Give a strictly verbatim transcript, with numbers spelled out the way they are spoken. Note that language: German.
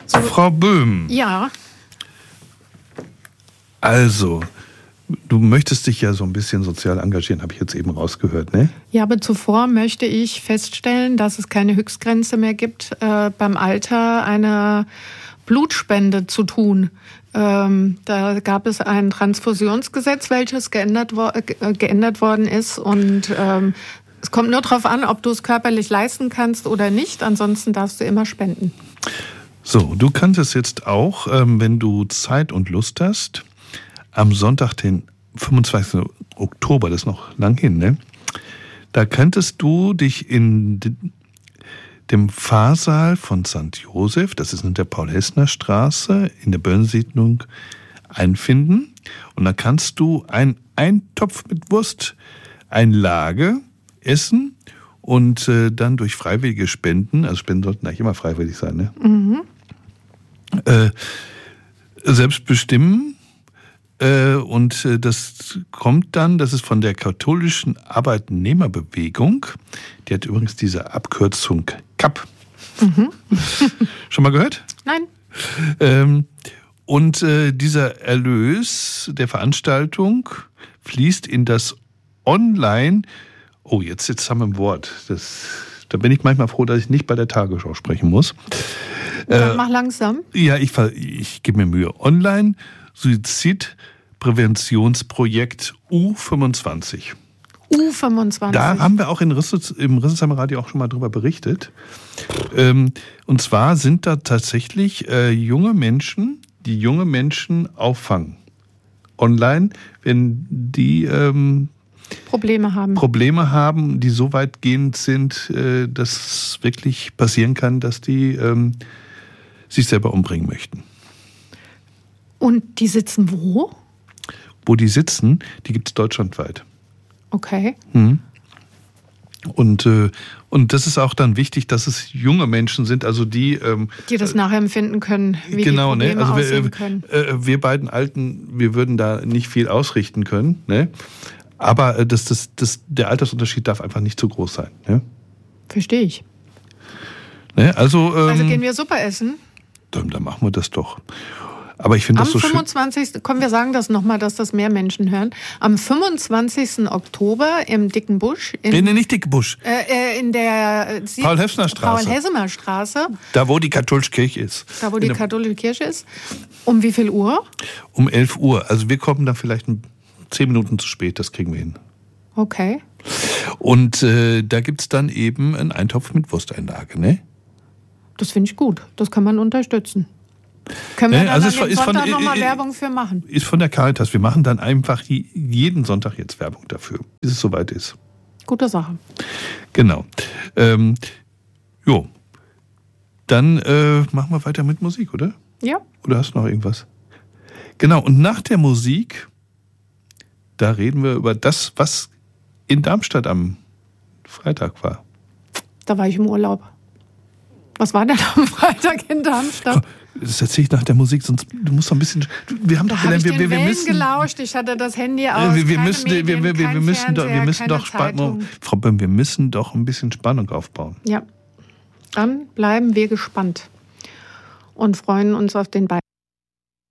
So, Frau Böhm. Ja. Also, du möchtest dich ja so ein bisschen sozial engagieren, habe ich jetzt eben rausgehört, ne? Ja, aber zuvor möchte ich feststellen, dass es keine Höchstgrenze mehr gibt, äh, beim Alter eine Blutspende zu tun. Ähm, da gab es ein Transfusionsgesetz, welches geändert, wo, äh, geändert worden ist. Und ähm, es kommt nur darauf an, ob du es körperlich leisten kannst oder nicht. Ansonsten darfst du immer spenden. So, du kannst es jetzt auch, ähm, wenn du Zeit und Lust hast, am Sonntag, den fünfundzwanzigsten Oktober, das ist noch lang hin, ne? Da könntest du dich in dem Pfarrsaal von Sankt Josef, das ist in der Paul-Hessner-Straße, in der Börsensiedlung, einfinden. Und da kannst du einen Eintopf mit Wurst, ein Lager essen und äh, dann durch freiwillige Spenden, also Spenden sollten eigentlich immer freiwillig sein, ne? Mhm. Äh, selbst bestimmen. Äh, und äh, das kommt dann, das ist von der katholischen Arbeitnehmerbewegung. Die hat übrigens diese Abkürzung K A P. Mhm. Schon mal gehört? Nein. Ähm, und äh, dieser Erlös der Veranstaltung fließt in das Online... Oh, jetzt, jetzt haben wir ein Wort. Das, da bin ich manchmal froh, dass ich nicht bei der Tagesschau sprechen muss. Dann äh, mach langsam. Ja, ich, ich gebe mir Mühe. Online Suizidpräventionsprojekt U fünfundzwanzig. U fünfundzwanzig. Da haben wir auch in Rüssels, im Rüsselsheimer Radio auch schon mal drüber berichtet. Ähm, und zwar sind da tatsächlich äh, junge Menschen, die junge Menschen auffangen. Online, wenn die ähm, Probleme haben. Probleme haben, die so weitgehend sind, äh, dass es wirklich passieren kann, dass die ähm, sich selber umbringen möchten. Und die sitzen wo? Wo die sitzen, die gibt es deutschlandweit. Okay. Mhm. Und, äh, und das ist auch dann wichtig, dass es junge Menschen sind, also die... Ähm, die das nachempfinden können, wie genau, die Probleme ne? Also wir, aussehen können. Äh, wir beiden Alten, wir würden da nicht viel ausrichten können, ne? Aber äh, das, das, das, der Altersunterschied darf einfach nicht zu groß sein. Ne? Verstehe ich. Ne? Also, ähm, also gehen wir Suppe essen? Dann, dann machen wir das doch. Aber ich finde das so schön. Am fünfundzwanzigsten Komm, wir sagen das nochmal, dass das mehr Menschen hören. Am fünfundzwanzigsten Oktober im Dicken Busch. In, nee, nee, nicht Dicken Busch. Äh, in der äh, Paul-Hessner-Straße. Paul-Hessner-Straße. Da, wo die katholische Kirche ist. Da, wo die katholische Kirche ist. Um wie viel Uhr? Um elf Uhr. Also wir kommen dann vielleicht zehn Minuten zu spät, das kriegen wir hin. Okay. Und äh, da gibt es dann eben einen Eintopf mit Wursteinlage, ne? Das finde ich gut. Das kann man unterstützen. Können wir ne? dann Also an ist, dem ist Sonntag von, nochmal äh, Werbung für machen? Ist von der Caritas. Wir machen dann einfach jeden Sonntag jetzt Werbung dafür, bis es soweit ist. Gute Sache. Genau. Ähm, jo. Dann äh, machen wir weiter mit Musik, oder? Ja. Oder hast du noch irgendwas? Genau. Und nach der Musik, da reden wir über das, was in Darmstadt am Freitag war. Da war ich im Urlaub. Was war denn am Freitag in Darmstadt? Das erzähle ich nach der Musik, sonst du musst doch ein bisschen. Wir haben da doch gelernt, wir, ich wir, den wir müssen gelauscht. Ich hatte das Handy aus. Wir, wir keine müssen, Medien, wir, wir, wir, wir müssen doch, wir müssen doch Spannung, Frau Böhm, wir müssen doch ein bisschen Spannung aufbauen. Ja, dann bleiben wir gespannt und freuen uns auf den Beitrag.